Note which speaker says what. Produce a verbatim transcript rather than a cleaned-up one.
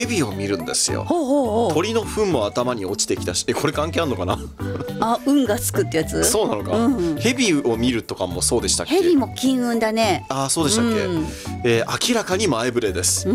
Speaker 1: 蛇を見るんですよ。
Speaker 2: ほうほうほう。
Speaker 1: 鳥の糞も頭に落ちてきたし、えこれ関係あんのかな？
Speaker 2: あ、運がつくってやつ。
Speaker 1: そうなのか、
Speaker 2: うんうん、
Speaker 1: 蛇を見るとかもそうでしたっけ？
Speaker 2: 蛇も金運だね。
Speaker 1: ああそうでしたっけ、
Speaker 2: うん、
Speaker 1: えー、明らかに前触れです。